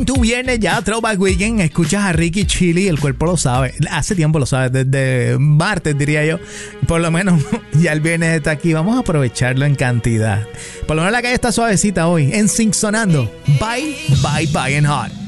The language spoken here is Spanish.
en tu viernes ya, Throwback Weekend, escuchas a Ricky Chili, el cuerpo lo sabe. Hace tiempo lo sabe, desde martes diría yo. Por lo menos ya el viernes está aquí. Vamos a aprovecharlo en cantidad. Por lo menos la calle está suavecita hoy. En Sync sonando. Bye, bye, bye and hot.